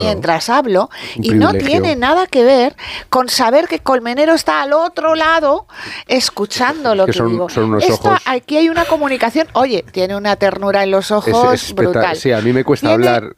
mientras hablo y no tiene nada que ver con saber que Colmenero está al otro lado escuchando lo que digo. Son unos ojos. Aquí hay una comunicación. Oye, tiene una ternura en los ojos brutal. Sí, a mí me cuesta hablar